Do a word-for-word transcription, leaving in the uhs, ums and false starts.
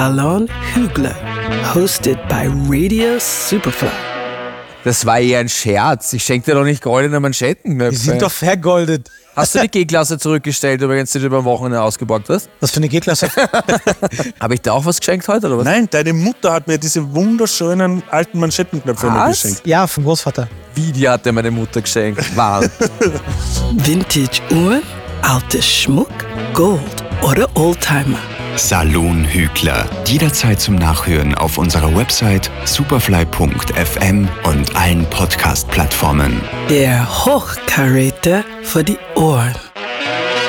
Alon Hügler, hosted by Radio Superfly. Das war eher ein Scherz. Ich schenke dir doch nicht goldene Manschettenknöpfe. Die sind doch vergoldet. Hast du die G-Klasse zurückgestellt, übrigens, die du beim Wochenende ausgeborgt hast? Was für eine G-Klasse? Habe ich dir auch was geschenkt heute, oder was? Nein, deine Mutter hat mir diese wunderschönen alten Manschettenknöpfe immer Was? geschenkt. Ja, vom Großvater. Wie, die hat dir meine Mutter geschenkt? Wow. Vintage-Uhren, alter Schmuck, Gold oder Oldtimer. Salon Hügler. Jederzeit zum Nachhören auf unserer Website superfly punkt f m und allen Podcast-Plattformen. Der Hochkaräter für die Ohren.